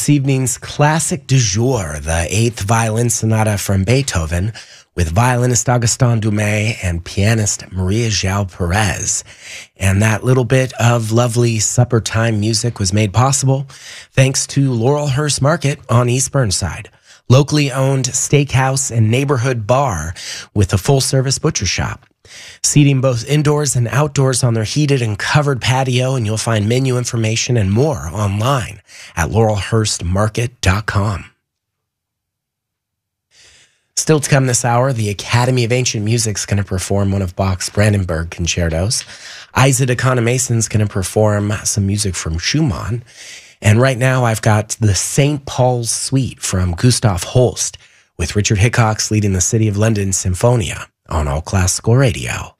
this evening's classic du jour, the Eighth Violin Sonata from Beethoven, with violinist Augustin Dumay and pianist Maria João Perez. And that little bit of lovely supper time music was made possible thanks to Laurelhurst Market on East Burnside, locally owned steakhouse and neighborhood bar with a full-service butcher shop. Seating both indoors and outdoors on their heated and covered patio, and you'll find menu information and more online at laurelhurstmarket.com. Still to come this hour, the Academy of Ancient Music is going to perform one of Bach's Brandenburg concertos. Isa Mason is going to perform some music from Schumann. And right now I've got the St. Paul's Suite from Gustav Holst, with Richard Hickox leading the City of London Symphonia on All Classical Radio.